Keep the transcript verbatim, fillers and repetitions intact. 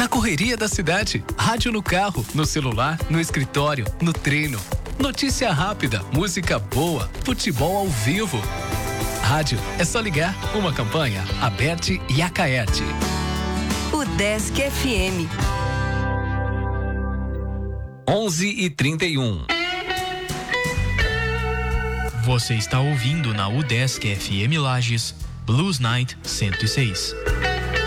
na correria da cidade, rádio no carro, no celular, no escritório, no treino. Notícia rápida, música boa, futebol ao vivo. Rádio é só ligar. Uma campanha Aberte e Acaerte. Udesc F M. onze e trinta e um. Você está ouvindo na Udesc F M Lages, Blues Night cento e seis.